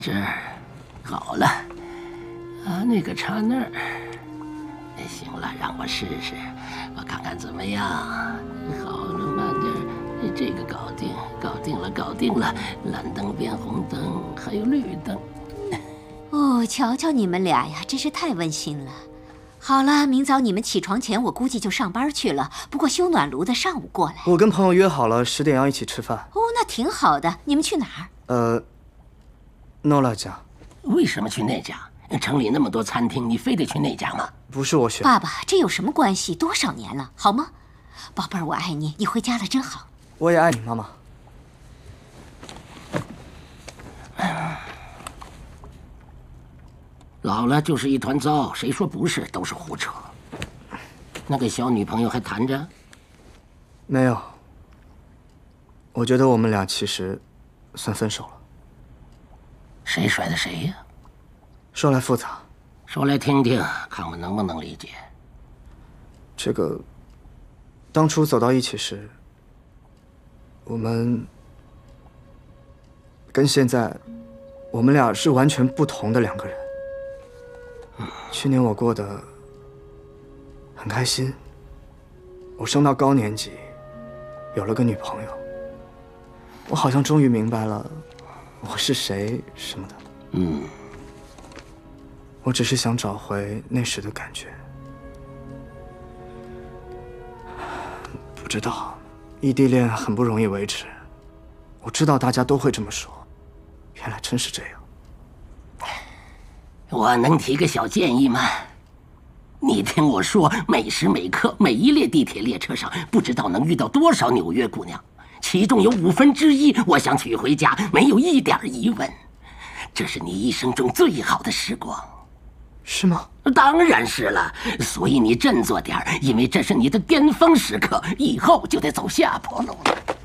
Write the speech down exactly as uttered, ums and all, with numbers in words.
这儿好了，啊，那个插那儿。行了，让我试试，我看看怎么样。好了，慢点，这个搞定，搞定了，搞定了。蓝灯变红灯，还有绿灯。 哦，瞧瞧你们俩呀，真是太温馨了。好了，明早你们起床前，我估计就上班去了。不过修暖炉的上午过来。 我跟朋友约好了，十点要一起吃饭。 哦，那挺好的。你们去哪儿？ 呃，诺拉家。 为什么去那家？城里那么多餐厅，你非得去那家吗？ 不是我选。 爸爸，这有什么关系？多少年了，好吗？宝贝儿，我爱你，你回家了真好。 我也爱你，妈妈。 老了就是一团糟，谁说不是？都是胡扯。那个小女朋友还谈着？ 没有。我觉得我们俩其实算分手了。 谁甩的谁呀？ 说来复杂， 说来听听，看我能不能理解。 这个，当初走到一起时，我们跟现在，我们俩是完全不同的两个人。去年我过得很开心，我升到高年级，有了个女朋友，我好像终于明白了我是谁什么的。 嗯。 我只是想找回那时的感觉。不知道，异地恋很不容易维持。我知道大家都会这么说，原来真是这样。 我能提个小建议吗？你听我说，每时每刻，每一列地铁列车上，不知道能遇到多少纽约姑娘，其中有五分之一我想娶回家，没有一点疑问。这是你一生中最好的时光。 是吗？ 当然是了，所以你振作点儿，因为这是你的巅峰时刻，以后就得走下坡路了。